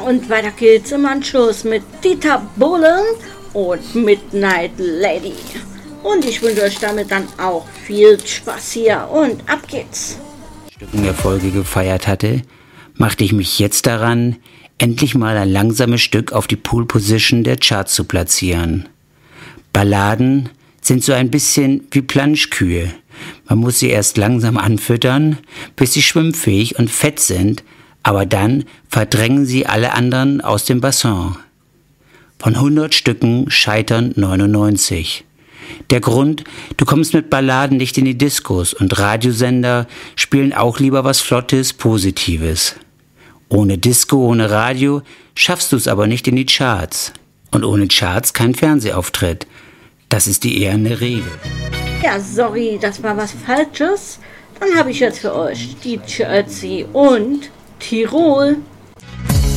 und weiter geht's im Anschluss mit Dieter Bohlen und Midnight Lady. Und ich wünsche euch damit dann auch viel Spaß hier und ab geht's. Erfolge gefeiert hatte, machte ich mich jetzt daran, endlich mal ein langsames Stück auf die Pole Position der Charts zu platzieren. Balladen sind so ein bisschen wie Planschkühe. Man muss sie erst langsam anfüttern, bis sie schwimmfähig und fett sind, aber dann verdrängen sie alle anderen aus dem Bassin. Von 100 Stücken scheitern 99. Der Grund, du kommst mit Balladen nicht in die Diskos und Radiosender spielen auch lieber was Flottes, Positives. Ohne Disco, ohne Radio schaffst du es aber nicht in die Charts. Und ohne Charts kein Fernsehauftritt. Das ist die eherne Regel. Ja, sorry, das war was Falsches. Dann habe ich jetzt für euch die Jersey und Tirol.